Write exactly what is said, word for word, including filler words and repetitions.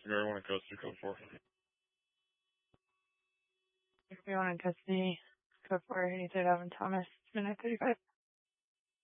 Everyone in custody, code four. Everyone in custody, code four, eighty-third Avenue, Thomas, midnight thirty-five.